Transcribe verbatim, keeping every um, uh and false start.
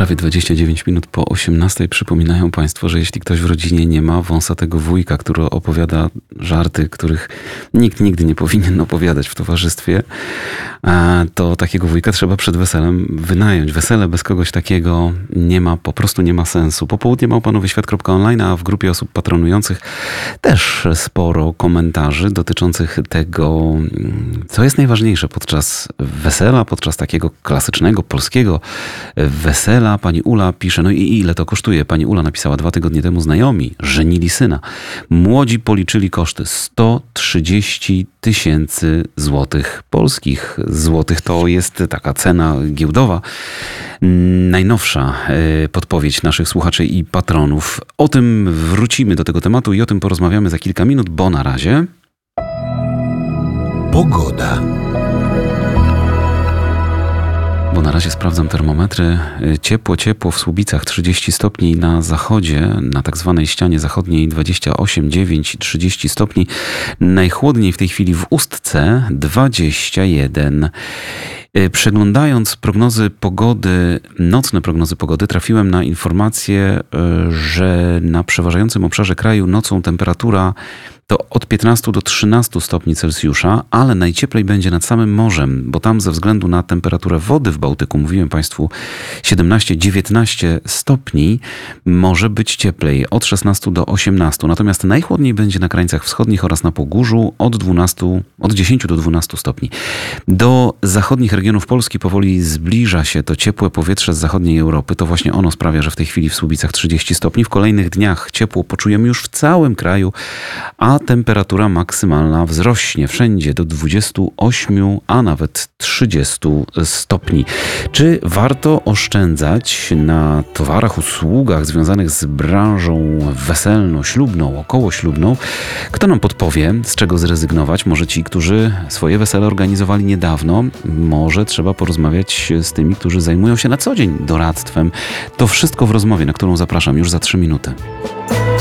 Prawie dwadzieścia dziewięć minut po osiemnastej przypominają Państwo, że jeśli ktoś w rodzinie nie ma wąsatego wujka, który opowiada żarty, których nikt nigdy nie powinien opowiadać w towarzystwie, to takiego wujka trzeba przed weselem wynająć. Wesele bez kogoś takiego nie ma, po prostu nie ma sensu. Popołudnie małpanowyświat kropka online, a w grupie osób patronujących też sporo komentarzy dotyczących tego, co jest najważniejsze podczas wesela, podczas takiego klasycznego, polskiego wesela. Pani Ula pisze, no i ile to kosztuje? Pani Ula napisała dwa tygodnie temu: znajomi żenili syna. Młodzi policzyli koszty sto trzydzieści tysięcy złotych polskich. Złotych to jest taka cena giełdowa. Najnowsza podpowiedź naszych słuchaczy i patronów. O tym wrócimy do tego tematu i o tym porozmawiamy za kilka minut, bo na razie... Pogoda. Bo na razie sprawdzam termometry. Ciepło, ciepło w Słubicach, trzydzieści stopni na zachodzie, na tak zwanej ścianie zachodniej dwadzieścia osiem, dziewięć, trzydzieści stopni. Najchłodniej w tej chwili w Ustce dwadzieścia jeden. Przeglądając prognozy pogody, nocne prognozy pogody, trafiłem na informację, że na przeważającym obszarze kraju nocą temperatura to od piętnastu do trzynastu stopni Celsjusza, ale najcieplej będzie nad samym morzem, bo tam ze względu na temperaturę wody w Bałtyku, mówiłem Państwu, siedemnaście dziewiętnaście stopni, może być cieplej od szesnastu do osiemnastu. Natomiast najchłodniej będzie na krańcach wschodnich oraz na Pogórzu od dwunastu, od dziesięciu do dwunastu stopni. Do zachodnich regionów Polski powoli zbliża się to ciepłe powietrze z zachodniej Europy. To właśnie ono sprawia, że w tej chwili w Słubicach trzydzieści stopni. W kolejnych dniach ciepło poczujemy już w całym kraju, a temperatura maksymalna wzrośnie wszędzie do dwudziestu ośmiu, a nawet trzydziestu stopni. Czy warto oszczędzać na towarach, usługach związanych z branżą weselno-ślubną, okołoślubną? Kto nam podpowie, z czego zrezygnować? Może ci, którzy swoje wesele organizowali niedawno, może trzeba porozmawiać z tymi, którzy zajmują się na co dzień doradztwem. To wszystko w rozmowie, na którą zapraszam już za trzy minuty.